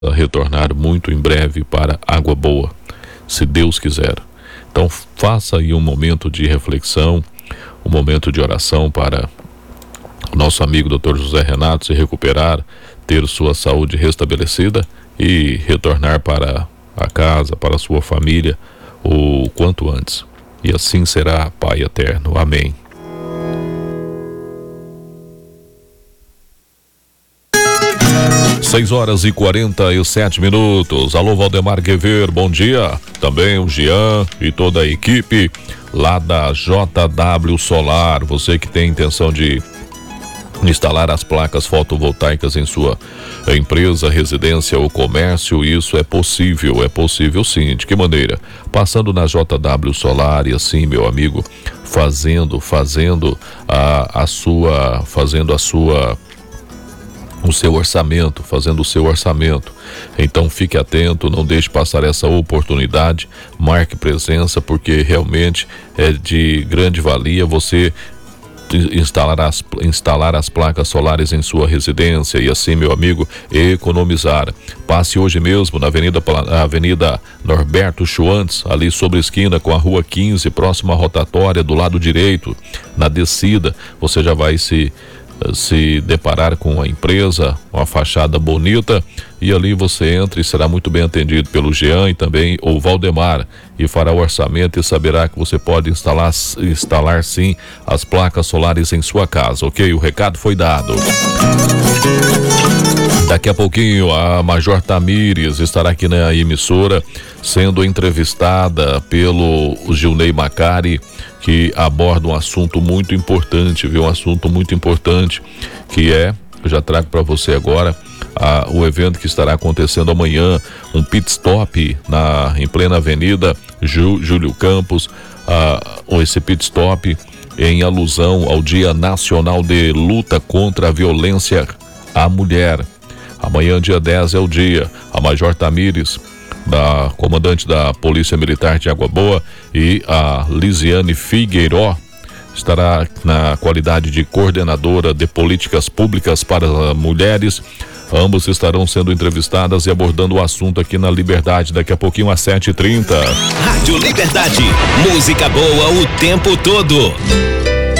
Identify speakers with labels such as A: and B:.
A: retornar muito em breve para Água Boa, se Deus quiser. Então faça aí um momento de reflexão, um momento de oração para o nosso amigo Dr. José Renato se recuperar, ter sua saúde restabelecida e retornar para a casa, para a sua família o quanto antes. E assim será, Pai eterno. Amém. 6h47. Alô, Valdemar Guever, bom dia. Também o Jean e toda a equipe lá da JW Solar. Você que tem intenção de instalar as placas fotovoltaicas em sua empresa, residência ou comércio, isso é possível sim. De que maneira? Passando na JW Solar e assim, meu amigo, fazendo o seu orçamento. Então fique atento, não deixe passar essa oportunidade, marque presença, porque realmente é de grande valia você instalar as placas solares em sua residência e assim, meu amigo, economizar. Passe hoje mesmo na Avenida Norberto Schwantz, ali sobre a esquina com a Rua 15, próxima à rotatória, do lado direito, na descida. Você já vai se deparar com a empresa, uma fachada bonita, e ali você entra e será muito bem atendido pelo Jean e também o Valdemar, e fará o orçamento e saberá que você pode instalar sim as placas solares em sua casa, ok? O recado foi dado. Daqui a pouquinho a Major Tamires estará aqui na emissora sendo entrevistada pelo Gilney Macari, que aborda um assunto muito importante, viu? Um assunto muito importante, que é, eu já trago para você agora, o evento que estará acontecendo amanhã, um pit stop em plena Avenida Júlio Campos, esse pit stop em alusão ao Dia Nacional de Luta contra a Violência à Mulher. Amanhã, dia 10, é o dia. A Major Tamires, da comandante da Polícia Militar de Água Boa, e a Lisiane Figueiró estará na qualidade de coordenadora de políticas públicas para mulheres. Ambos estarão sendo entrevistadas e abordando o assunto aqui na Liberdade, daqui a pouquinho às 7h30.
B: Rádio Liberdade, música boa o tempo todo.